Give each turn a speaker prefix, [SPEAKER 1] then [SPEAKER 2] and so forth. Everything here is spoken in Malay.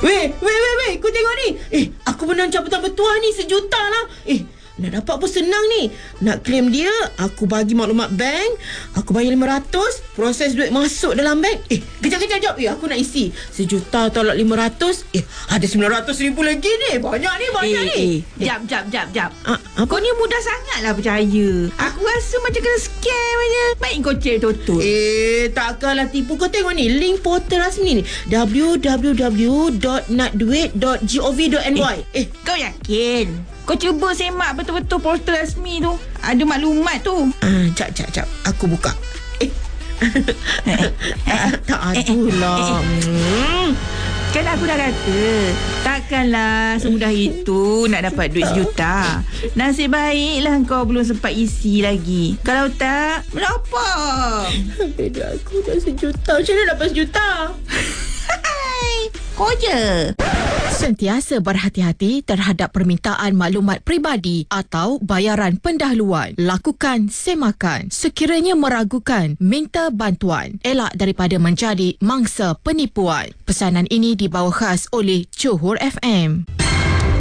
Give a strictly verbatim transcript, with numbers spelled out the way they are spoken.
[SPEAKER 1] Weh, weh, weh, weh, kau tengok ni. Eh, aku menang jabatan bertuah ni sejuta lah. Eh, nak dapat pun senang ni. Nak claim dia, aku bagi maklumat bank, aku bayar lima ratus, proses duit masuk dalam bank. Eh, kejap-kejap jap. Eh, aku nak isi sejuta tolak lima ratus. Eh, ada sembilan ratus ribu lagi ni. Banyak ni, banyak
[SPEAKER 2] eh,
[SPEAKER 1] ni.
[SPEAKER 2] Eh, jap, jap, jap, jap.
[SPEAKER 1] Ah,
[SPEAKER 2] kau ni mudah sangatlah percaya. Aku rasa macam kena scam aja. Baik kau cek betul-betul.
[SPEAKER 1] Eh, takkanlah tipu. Kau tengok ni, link portal rasmi ni. w w w dot nakduit dot gov dot n y.
[SPEAKER 2] Eh, eh, kau yakin? Kau cuba semak betul-betul portal rasmi tu. Ada maklumat tu.
[SPEAKER 1] Ah, jap, jap, jap. Aku buka. Eh. Tak atulah. Hmm.
[SPEAKER 2] Kan aku dah kata, takkanlah semudah itu nak dapat duit sejuta. Nasib baiklah kau belum sempat isi lagi. Kalau tak, berapa?
[SPEAKER 1] Beda aku dah sejuta. Macam mana dapat sejuta?
[SPEAKER 2] Kau je.
[SPEAKER 3] Sentiasa berhati-hati terhadap permintaan maklumat peribadi atau bayaran pendahuluan. Lakukan semakan. Sekiranya meragukan, minta bantuan. Elak daripada menjadi mangsa penipuan. Pesanan ini dibawa khas oleh Johor F M.